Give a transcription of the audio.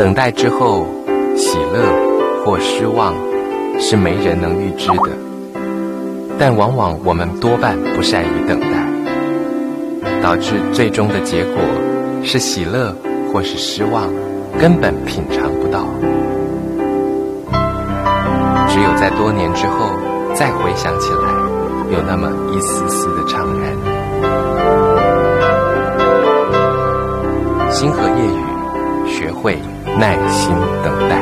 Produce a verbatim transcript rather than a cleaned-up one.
等待之后，喜乐或失望是没人能预知的，但往往我们多半不善于等待，导致最终的结果是喜乐或是失望，根本品尝不到。只有在多年之后再回想起来，有那么一丝丝的怅然。星河夜雨，学会耐心等待。